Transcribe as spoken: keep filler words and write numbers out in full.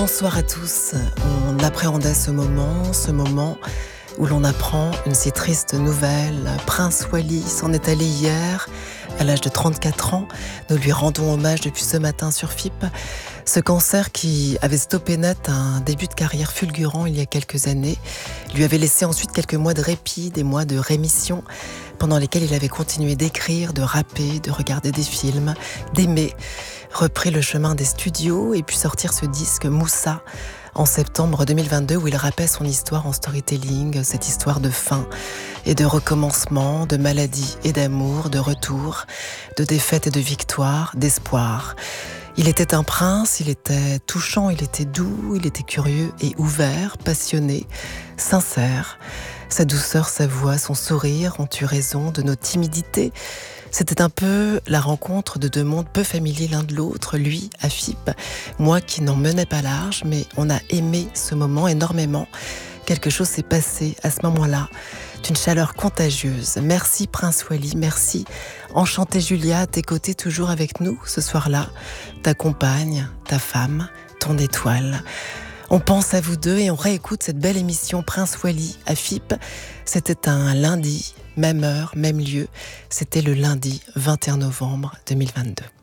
Bonsoir à tous. On appréhendait ce moment, ce moment où l'on apprend une si triste nouvelle. Prince Wally s'en est allé hier, à l'âge de trente-quatre ans. Nous lui rendons hommage depuis ce matin sur F I P. Ce cancer qui avait stoppé net un début de carrière fulgurant il y a quelques années, lui avait laissé ensuite quelques mois de répit, des mois de rémission, pendant lesquels il avait continué d'écrire, de rapper, de regarder des films, d'aimer, repris le chemin des studios et puis sortir ce disque Moussa en septembre deux mille vingt-deux où il rappait son histoire en storytelling, cette histoire de fin et de recommencement, de maladie et d'amour, de retour, de défaite et de victoire, d'espoir. Il était un prince, il était touchant, il était doux, il était curieux et ouvert, passionné, sincère. Sa douceur, sa voix, son sourire ont eu raison de nos timidités. C'était un peu la rencontre de deux mondes peu familiers l'un de l'autre, lui à F I P, moi qui n'en menais pas large, mais on a aimé ce moment énormément. Quelque chose s'est passé à ce moment-là, d'une chaleur contagieuse. Merci Prince Wally, merci. Enchantée Julia, à tes côtés toujours avec nous ce soir-là. Ta compagne, ta femme, ton étoile. On pense à vous deux et on réécoute cette belle émission Prince Wally à F I P. C'était un lundi, même heure, même lieu. C'était le lundi vingt et un novembre deux mille vingt-deux.